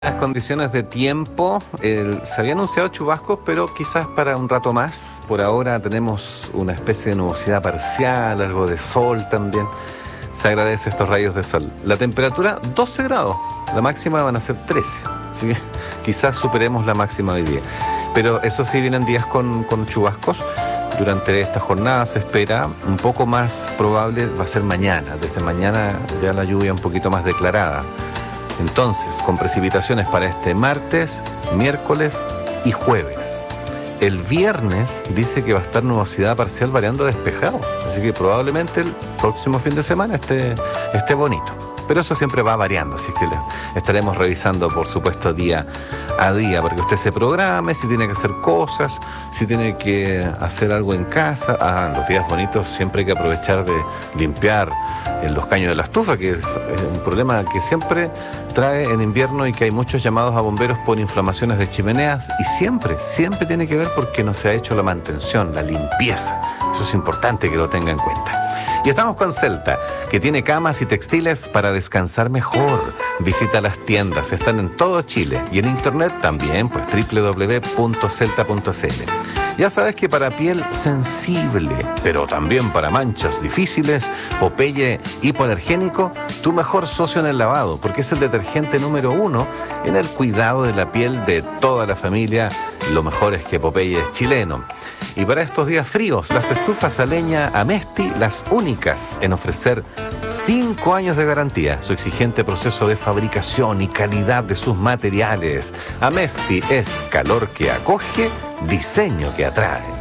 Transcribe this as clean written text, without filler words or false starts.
Las condiciones de tiempo, se había anunciado chubascos, pero quizás para un rato más. Por ahora tenemos una especie de nubosidad parcial, algo de sol también. Se agradece estos rayos de sol. La temperatura 12 grados, la máxima van a ser 13. Así que quizás superemos la máxima hoy día. Pero eso sí, vienen días con chubascos. Durante esta jornada se espera un poco más probable, va a ser mañana. Desde mañana ya la lluvia un poquito más declarada. Entonces, con precipitaciones para este martes, miércoles y jueves. El viernes dice que va a estar nubosidad parcial variando a despejado. Así que probablemente el próximo fin de semana esté bonito. Pero eso siempre va variando, así que estaremos revisando, por supuesto, día a día, para que usted se programe, si tiene que hacer cosas, si tiene que hacer algo en casa. Los días bonitos siempre hay que aprovechar de limpiar los caños de la estufa, que es un problema que siempre trae en invierno y que hay muchos llamados a bomberos por inflamaciones de chimeneas, y siempre tiene que ver porque no se ha hecho la mantención, la limpieza. Eso es importante que lo tenga en cuenta. Y estamos con Celta, que tiene camas y textiles para descansar mejor. Visita las tiendas, están en todo Chile, y en internet también, pues www.celta.cl. Ya sabes que para piel sensible, pero también para manchas difíciles, Popeye hipoalergénico, tu mejor socio en el lavado, porque es el detergente número 1 en el cuidado de la piel de toda la familia. Lo mejor es que Popeye es chileno. Y para estos días fríos, las estufas a leña Amesti, las únicas en ofrecer 5 años de garantía, su exigente proceso de fabricación y calidad de sus materiales. Amesti es calor que acoge, diseño que atrae.